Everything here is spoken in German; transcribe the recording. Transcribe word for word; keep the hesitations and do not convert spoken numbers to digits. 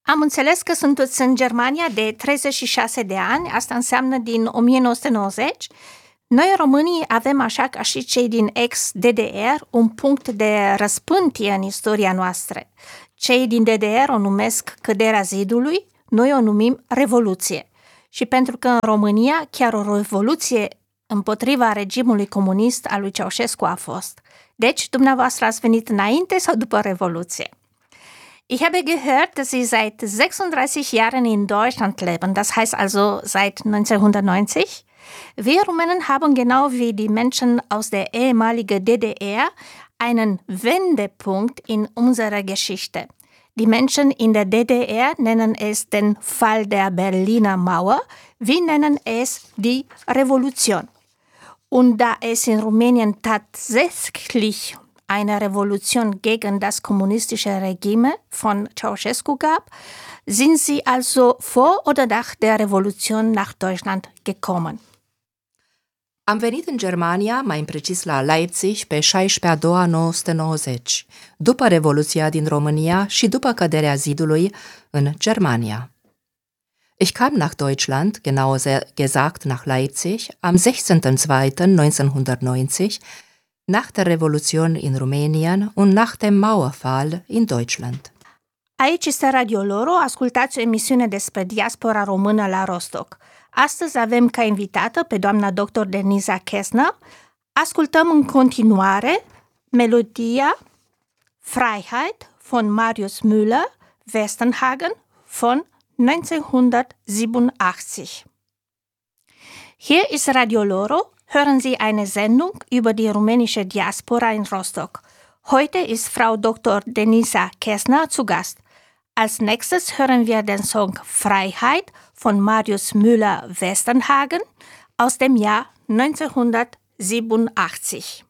Am înțeles că sunteți în Germania de treizeci și șase de ani, asta înseamnă din o mie nouă sute nouăzeci. Noi, românii, avem, așa ca și cei din ex-D D R, un punct de răspântie în istoria noastră. Cei din D D R o numesc căderea zidului, noi o numim Revoluție. Și pentru că în România chiar o revoluție împotriva regimului comunist al lui Ceaușescu a fost. Deci, dumneavoastră ați venit înainte sau după Revoluție? Ich habe gehört, dass Sie seit sechsunddreißig Jahren in Deutschland leben, das heißt also seit neunzehnhundertneunzig. Wir Rumänen haben genau wie die Menschen aus der ehemaligen D D R einen Wendepunkt in unserer Geschichte. Die Menschen in der D D R nennen es den Fall der Berliner Mauer, wir nennen es die Revolution. Und da es in Rumänien tatsächlich eine Revolution gegen das kommunistische Regime von Ceaușescu gab, sind sie also vor oder nach der Revolution nach Deutschland gekommen. Am venit în Germania, mai precis la Leipzig, pe șaisprezece a doua o mie nouă sute nouăzeci, după Revoluția din România și după căderea zidului în Germania. Ich kam nach Deutschland, genauer gesagt nach Leipzig, am sechzehnten zweiten neunzehnhundertneunzig, nach der Revolution in Rumänien und nach dem Mauerfall in Deutschland. Aici este Radio Loro, ascultați o emisiune despre diaspora română la Rostock. Astăzi avem ca invitată pe doamna doctor Denisa Kästner. Ascultăm în continuare melodia Freiheit von Marius Müller, Westernhagen von neunzehnhundertsiebenundachtzig. Hier ist Radio Loro. Hören Sie eine Sendung über die rumänische Diaspora in Rostock. Heute ist Frau Doktor Denisa Kästner zu Gast. Als nächstes hören wir den Song Freiheit von Marius Müller-Westernhagen aus dem Jahr neunzehnhundertsiebenundachtzig.